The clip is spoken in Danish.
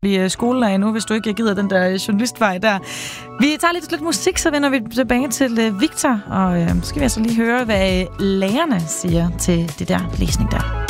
i skolelag nu, hvis du ikke gider den der journalistvej der. Vi tager lidt musik, så vender vi tilbage til Victor, og så skal vi altså lige høre, hvad lærerne siger til det der læsning der.